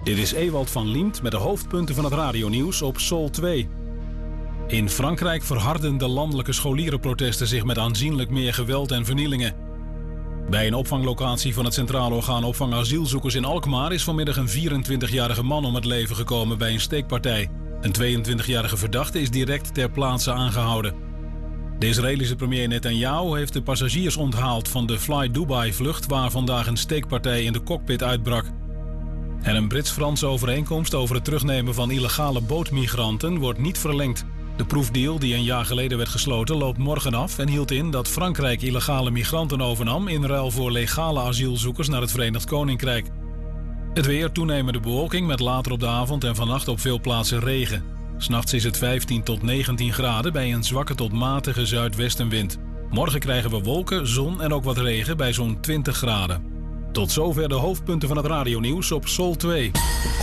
Dit is Ewald van Liemt met de hoofdpunten van het radionieuws op Sol 2. In Frankrijk verharden de landelijke scholierenprotesten zich met aanzienlijk meer geweld en vernielingen. Bij een opvanglocatie van het Centraal Orgaan Opvang Asielzoekers in Alkmaar is vanmiddag een 24-jarige man om het leven gekomen bij een steekpartij. Een 22-jarige verdachte is direct ter plaatse aangehouden. De Israëlische premier Netanyahu heeft de passagiers onthaald van de Fly Dubai-vlucht waar vandaag een steekpartij in de cockpit uitbrak. En een Brits-Franse overeenkomst over het terugnemen van illegale bootmigranten wordt niet verlengd. De proefdeal die een jaar geleden werd gesloten loopt morgen af en hield in dat Frankrijk illegale migranten overnam in ruil voor legale asielzoekers naar het Verenigd Koninkrijk. Het weer, toenemende bewolking met later op de avond en vannacht op veel plaatsen regen. 'S Nachts is het 15 tot 19 graden bij een zwakke tot matige zuidwestenwind. Morgen krijgen we wolken, zon en ook wat regen bij zo'n 20 graden. Tot zover de hoofdpunten van het radionieuws op Sol 2.